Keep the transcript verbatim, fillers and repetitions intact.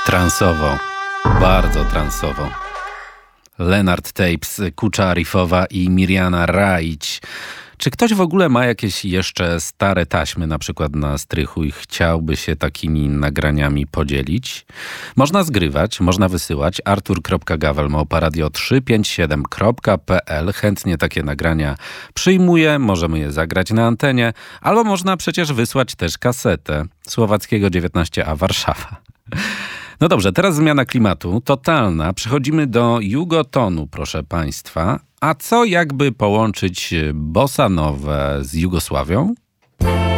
Transowo, bardzo transowo. Leonard Tapes, Kucza Arifowa i Mirjana Raić. Czy ktoś w ogóle ma jakieś jeszcze stare taśmy, na przykład na strychu, i chciałby się takimi nagraniami podzielić? Można zgrywać, można wysyłać. artur kropka gawel małpa radio trzysta pięćdziesiąt siedem kropka pe el. Chętnie takie nagrania przyjmuję, możemy je zagrać na antenie, albo można przecież wysłać też kasetę. Słowackiego dziewiętnaście a Warszawa. No dobrze, teraz zmiana klimatu, totalna. Przechodzimy do jugotonu, proszę państwa. A co jakby połączyć bossa nowę z Jugosławią?